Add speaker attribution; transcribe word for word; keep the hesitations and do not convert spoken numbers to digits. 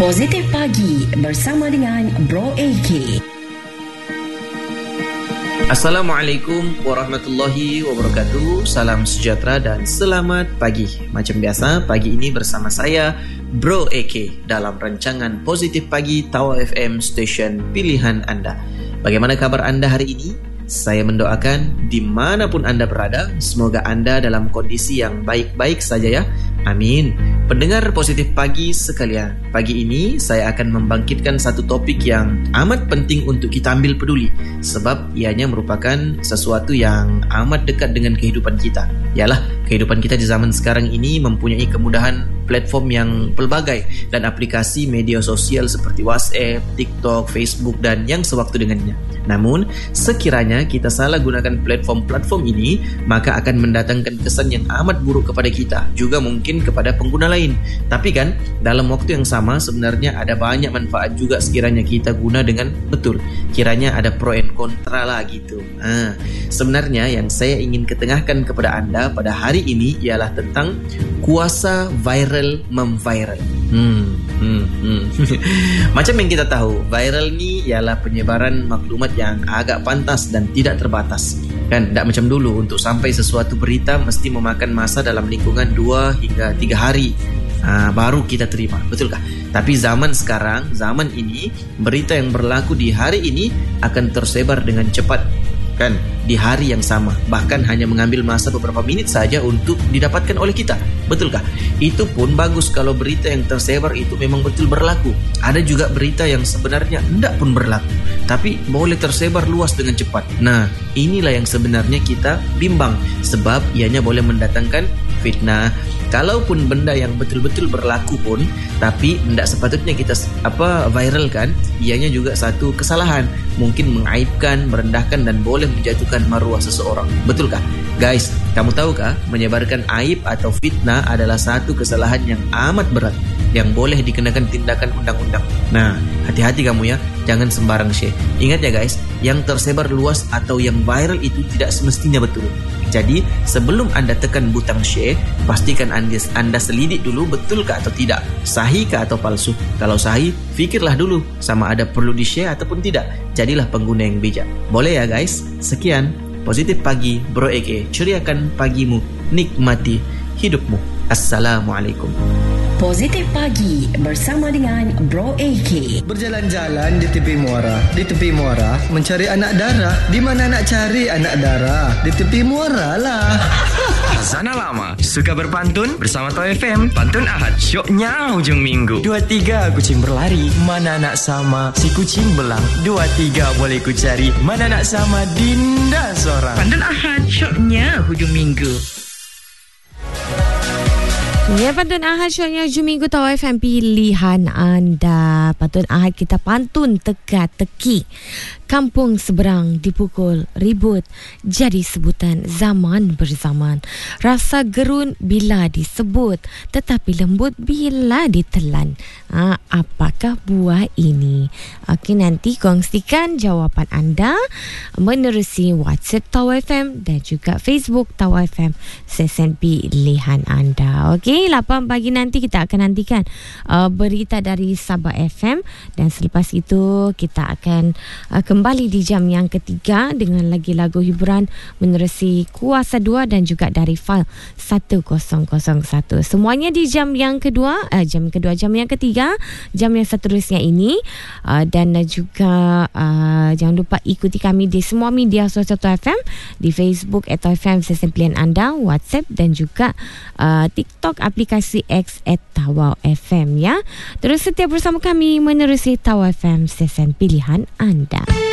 Speaker 1: Positif Pagi bersama dengan Bro A K.
Speaker 2: Assalamualaikum warahmatullahi wabarakatuh. Salam sejahtera dan selamat pagi. Macam biasa, pagi ini bersama saya Bro A K dalam rancangan Positif Pagi Tawa F M, stesen pilihan anda. Bagaimana kabar anda hari ini? Saya mendoakan dimanapun anda berada, semoga anda dalam kondisi yang baik-baik saja ya. Amin. Pendengar Positif Pagi sekalian, pagi ini saya akan membangkitkan satu topik yang amat penting untuk kita ambil peduli, sebab ianya merupakan sesuatu yang amat dekat dengan kehidupan kita. Yalah, kehidupan kita di zaman sekarang ini mempunyai kemudahan platform yang pelbagai dan aplikasi media sosial seperti WhatsApp, TikTok, Facebook dan yang sewaktu dengannya. Namun, sekiranya kita salah gunakan platform-platform ini, maka akan mendatangkan kesan yang amat buruk kepada kita, juga mungkin kepada pengguna lain. Tapi kan, dalam waktu yang sama sebenarnya ada banyak manfaat juga sekiranya kita guna dengan betul. Kiranya ada pro and kontra lah gitu. Nah, sebenarnya yang saya ingin ketengahkan kepada anda pada hari ini ialah tentang kuasa viral memviral. Hmm, hmm, hmm. Macam yang kita tahu, viral ni ialah penyebaran maklumat yang agak pantas dan tidak terbatas. Kan, tak macam dulu untuk sampai sesuatu berita mesti memakan masa dalam lingkungan dua hingga tiga hari. Ha, baru kita terima, betulkah? Tapi zaman sekarang, zaman ini, berita yang berlaku di hari ini akan tersebar dengan cepat, kan, di hari yang sama. Bahkan hanya mengambil masa beberapa minit saja untuk didapatkan oleh kita, betulkah? Itu pun bagus kalau berita yang tersebar itu memang betul berlaku. Ada juga berita yang sebenarnya tidak pun berlaku, tapi boleh tersebar luas dengan cepat. Nah, inilah yang sebenarnya kita bimbang, sebab ianya boleh mendatangkan fitnah. Kalaupun benda yang betul-betul berlaku pun, tapi tidak sepatutnya kita apa viralkan, ianya juga satu kesalahan, mungkin mengaibkan, merendahkan dan boleh menjatuhkan maruah seseorang. Betulkah? Guys, kamu tahukah menyebarkan aib atau fitnah adalah satu kesalahan yang amat berat yang boleh dikenakan tindakan undang-undang. Nah, hati-hati kamu ya, jangan sembarang share. Ingat ya guys, yang tersebar luas atau yang viral itu tidak semestinya betul. Jadi, sebelum anda tekan butang share, pastikan anda, anda selidik dulu betulkah atau tidak, sahihkah atau palsu. Kalau sahih, fikirlah dulu sama ada perlu di-share ataupun tidak. Jadilah pengguna yang bijak. Boleh ya guys? Sekian, Positif Pagi Bro A K, ceriakan pagimu, nikmati hidupmu. Assalamualaikum.
Speaker 1: Positif Pagi bersama dengan Bro A K.
Speaker 3: Berjalan-jalan di tepi muara, di tepi muara mencari anak dara. Di mana nak cari anak dara? Di tepi muara lah.
Speaker 4: Sana lama suka berpantun bersama Tawa F M. Pantun Ahad, syoknya hujung minggu. Dua tiga kucing berlari, mana nak sama si kucing belang. Dua tiga boleh ku cari, mana nak sama Dinda seorang.
Speaker 5: Pantun Ahad, syoknya hujung minggu.
Speaker 6: Ya, Pantun Ahad, syoknya hujung minggu Tawa F M, pilihan anda. Pantun Ahad kita pantun teka-teki. Kampung seberang dipukul ribut, jadi sebutan zaman berzaman. Rasa gerun bila disebut, tetapi lembut bila ditelan. Ha, apakah buah ini? Okey, nanti kongsikan jawapan anda menerusi WhatsApp Tawa F M dan juga Facebook Tawa F M, stesen pilihan anda. Okey, lapan pagi nanti kita akan nantikan uh, berita dari Sabah F M, dan selepas itu kita akan uh, kembali di jam yang ketiga dengan lagi lagu hiburan menerusi Kuasa dua dan juga dari file sepuluh satu. Semuanya di jam yang kedua, uh, jam kedua, jam yang ketiga, jam yang seterusnya ini. Uh, dan uh, juga uh, jangan lupa ikuti kami di semua media sosial Tawa F M, di Facebook at Tawa F M stesen pilihan anda, WhatsApp dan juga uh, TikTok, aplikasi X at Tawa F M ya. Terus setia bersama kami menerusi Tawa F M, stesen pilihan anda.